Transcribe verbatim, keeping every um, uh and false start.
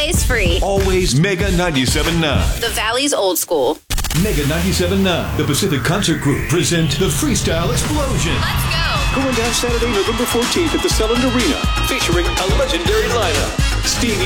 always free. Always Mega ninety-seven point nine. The Valley's old school. Mega ninety-seven point nine. The Pacific Concert Group present the Freestyle Explosion. Let's go. Going down Saturday, November fourteenth at the Selland Arena, featuring a legendary lineup. Stevie